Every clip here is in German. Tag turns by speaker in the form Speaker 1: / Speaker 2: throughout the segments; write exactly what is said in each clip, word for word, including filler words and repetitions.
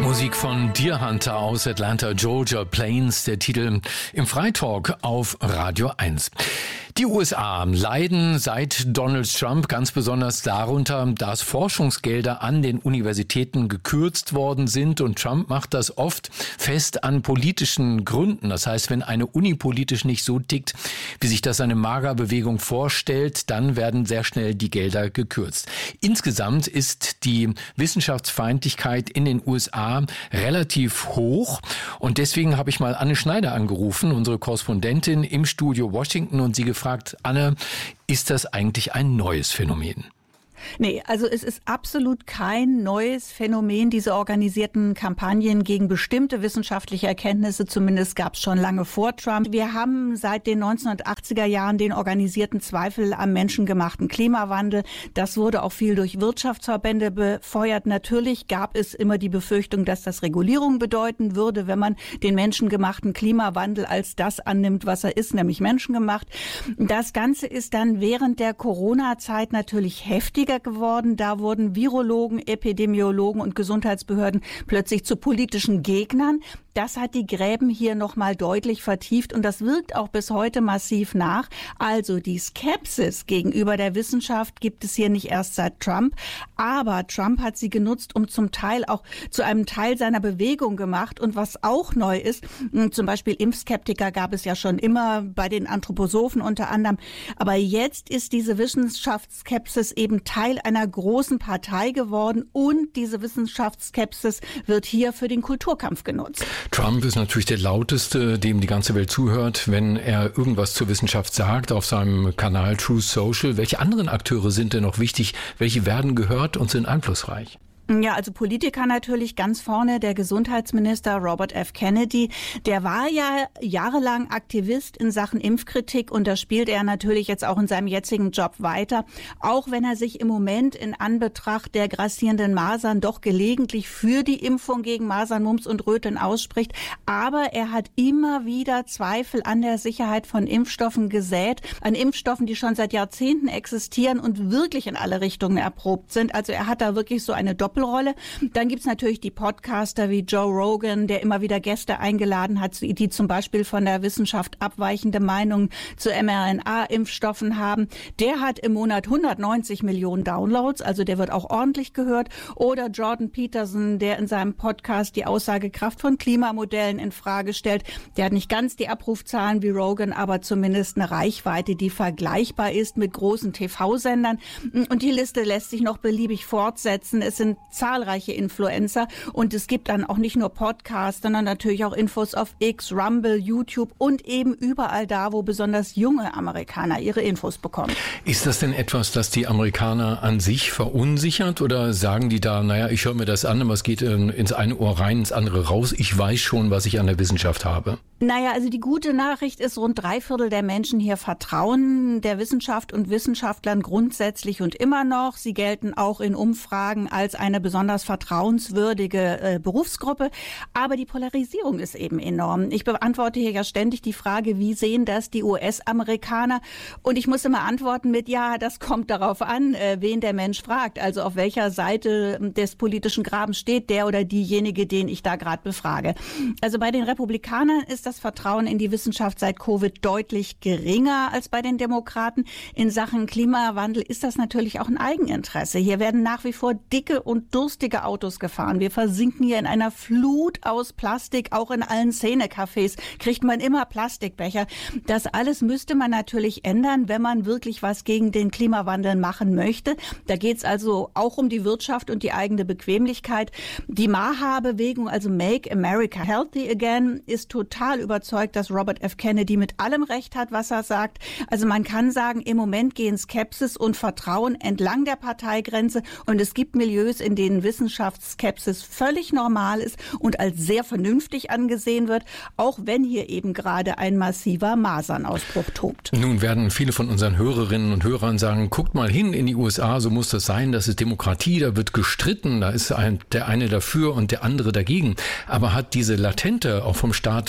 Speaker 1: Musik von Deer Hunter aus Atlanta, Georgia, Plains, der Titel im Freitalk auf Radio eins. Die U S A leiden seit Donald Trump ganz besonders darunter, dass Forschungsgelder an den Universitäten gekürzt worden sind, und Trump macht das oft fest an politischen Gründen. Das heißt, wenn eine Uni politisch nicht so tickt, wie sich das eine MAGA-Bewegung vorstellt, dann werden sehr schnell die Gelder gekürzt. Insgesamt ist die Wissenschaftsfeindlichkeit in den U S A relativ hoch, und deswegen habe ich mal Anne Schneider angerufen, unsere Korrespondentin im Studio Washington, und sie gefragt: Anne, ist das eigentlich ein neues Phänomen?
Speaker 2: Nee, also es ist absolut kein neues Phänomen, diese organisierten Kampagnen gegen bestimmte wissenschaftliche Erkenntnisse. Zumindest gab es schon lange vor Trump. Wir haben seit den neunzehnhundertachtziger Jahren den organisierten Zweifel am menschengemachten Klimawandel. Das wurde auch viel durch Wirtschaftsverbände befeuert. Natürlich gab es immer die Befürchtung, dass das Regulierung bedeuten würde, wenn man den menschengemachten Klimawandel als das annimmt, was er ist, nämlich menschengemacht. Das Ganze ist dann während der Corona-Zeit natürlich heftiger geworden. Da wurden Virologen, Epidemiologen und Gesundheitsbehörden plötzlich zu politischen Gegnern. Das hat die Gräben hier nochmal deutlich vertieft, und das wirkt auch bis heute massiv nach. Also die Skepsis gegenüber der Wissenschaft gibt es hier nicht erst seit Trump, aber Trump hat sie genutzt, um zum Teil auch zu einem Teil seiner Bewegung gemacht. Und was auch neu ist, zum Beispiel Impfskeptiker gab es ja schon immer, bei den Anthroposophen unter anderem, aber jetzt ist diese Wissenschaftsskepsis eben Teil einer großen Partei geworden, und diese Wissenschaftsskepsis wird hier für den Kulturkampf genutzt.
Speaker 1: Trump ist natürlich der lauteste, dem die ganze Welt zuhört, wenn er irgendwas zur Wissenschaft sagt auf seinem Kanal Truth Social. Welche anderen Akteure sind denn noch wichtig? Welche werden gehört und sind einflussreich?
Speaker 2: Ja, also Politiker natürlich ganz vorne. Der Gesundheitsminister Robert F. Kennedy, der war ja jahrelang Aktivist in Sachen Impfkritik, und das spielt er natürlich jetzt auch in seinem jetzigen Job weiter. Auch wenn er sich im Moment in Anbetracht der grassierenden Masern doch gelegentlich für die Impfung gegen Masern, Mumps und Röteln ausspricht. Aber er hat immer wieder Zweifel an der Sicherheit von Impfstoffen gesät, an Impfstoffen, die schon seit Jahrzehnten existieren und wirklich in alle Richtungen erprobt sind. Also er hat da wirklich so eine Doppelrolle. Dann gibt's natürlich die Podcaster wie Joe Rogan, der immer wieder Gäste eingeladen hat, die zum Beispiel von der Wissenschaft abweichende Meinungen zu mRNA-Impfstoffen haben. Der hat im Monat hundertneunzig Millionen Downloads, also der wird auch ordentlich gehört. Oder Jordan Peterson, der in seinem Podcast die Aussagekraft von Klimamodellen in Frage stellt. Der hat nicht ganz die Abrufzahlen wie Rogan, aber zumindest eine Reichweite, die vergleichbar ist mit großen T V-Sendern. Und die Liste lässt sich noch beliebig fortsetzen. Es sind zahlreiche Influencer, und es gibt dann auch nicht nur Podcasts, sondern natürlich auch Infos auf X, Rumble, YouTube und eben überall da, wo besonders junge Amerikaner ihre Infos bekommen.
Speaker 1: Ist das denn etwas, das die Amerikaner an sich verunsichert, oder sagen die da, naja, ich höre mir das an, aber es geht ins eine Ohr rein, ins andere raus, ich weiß schon, was ich an der Wissenschaft habe?
Speaker 2: Naja, also die gute Nachricht ist, rund drei Viertel der Menschen hier vertrauen der Wissenschaft und Wissenschaftlern grundsätzlich und immer noch. Sie gelten auch in Umfragen als eine besonders vertrauenswürdige äh, Berufsgruppe. Aber die Polarisierung ist eben enorm. Ich beantworte hier ja ständig die Frage, wie sehen das die U S-Amerikaner? Und ich muss immer antworten mit, ja, das kommt darauf an, äh, wen der Mensch fragt. Also auf welcher Seite des politischen Grabens steht der oder diejenige, den ich da gerade befrage. Also bei den Republikanern ist das Das Vertrauen in die Wissenschaft seit Covid deutlich geringer als bei den Demokraten. In Sachen Klimawandel ist das natürlich auch ein Eigeninteresse. Hier werden nach wie vor dicke und durstige Autos gefahren. Wir versinken hier in einer Flut aus Plastik. Auch in allen Szenecafés kriegt man immer Plastikbecher. Das alles müsste man natürlich ändern, wenn man wirklich was gegen den Klimawandel machen möchte. Da geht es also auch um die Wirtschaft und die eigene Bequemlichkeit. Die MAHA-Bewegung, also Make America Healthy Again, ist total überzeugt, dass Robert F. Kennedy mit allem Recht hat, was er sagt. Also man kann sagen, im Moment gehen Skepsis und Vertrauen entlang der Parteigrenze, und es gibt Milieus, in denen Wissenschaftsskepsis völlig normal ist und als sehr vernünftig angesehen wird, auch wenn hier eben gerade ein massiver Masernausbruch tobt.
Speaker 1: Nun werden viele von unseren Hörerinnen und Hörern sagen, guckt mal hin in die U S A, so muss das sein, das ist Demokratie, da wird gestritten, da ist ein, der eine dafür und der andere dagegen. Aber hat diese latente, auch vom Staat verordnete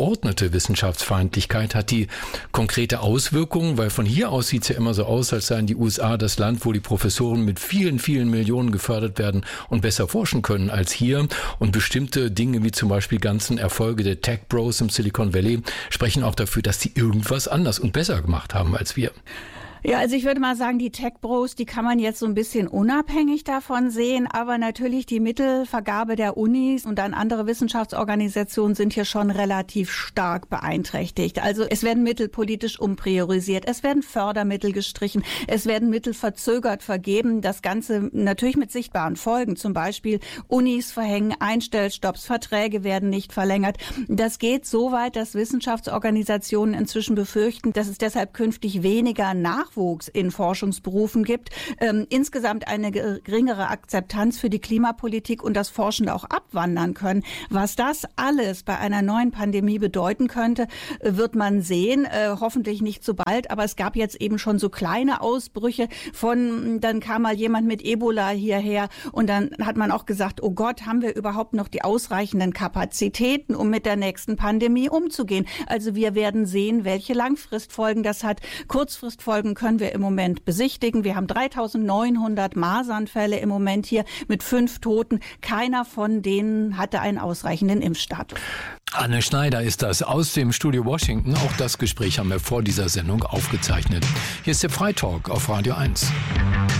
Speaker 1: verordnete Wissenschaftsfeindlichkeit? Hat die konkrete Auswirkungen? Weil von hier aus sieht es ja immer so aus, als seien die U S A das Land, wo die Professoren mit vielen, vielen Millionen gefördert werden und besser forschen können als hier. Und bestimmte Dinge, wie zum Beispiel ganzen Erfolge der Tech Bros im Silicon Valley, sprechen auch dafür, dass die irgendwas anders und besser gemacht haben als wir.
Speaker 2: Ja, also ich würde mal sagen, die Tech-Bros, die kann man jetzt so ein bisschen unabhängig davon sehen, aber natürlich die Mittelvergabe der Unis und dann andere Wissenschaftsorganisationen sind hier schon relativ stark beeinträchtigt. Also es werden Mittel politisch umpriorisiert, es werden Fördermittel gestrichen, es werden Mittel verzögert vergeben, das Ganze natürlich mit sichtbaren Folgen, zum Beispiel Unis verhängen Einstellstopps, Verträge werden nicht verlängert. Das geht so weit, dass Wissenschaftsorganisationen inzwischen befürchten, dass es deshalb künftig weniger Nachwuchs in Forschungsberufen gibt, ähm, insgesamt eine geringere Akzeptanz für die Klimapolitik und das Forschende auch abwandern können. Was das alles bei einer neuen Pandemie bedeuten könnte, wird man sehen. Äh, hoffentlich nicht so bald, aber es gab jetzt eben schon so kleine Ausbrüche von, dann kam mal jemand mit Ebola hierher und dann hat man auch gesagt, oh Gott, haben wir überhaupt noch die ausreichenden Kapazitäten, um mit der nächsten Pandemie umzugehen? Also wir werden sehen, welche Langfristfolgen das hat. Kurzfristfolgen können wir im Moment besichtigen. Wir haben dreitausendneunhundert Masernfälle im Moment hier mit fünf Toten. Keiner von denen hatte einen ausreichenden Impfstatus.
Speaker 1: Anne Schneider ist das aus dem Studio Washington. Auch das Gespräch haben wir vor dieser Sendung aufgezeichnet. Hier ist der Freitalk auf Radio eins.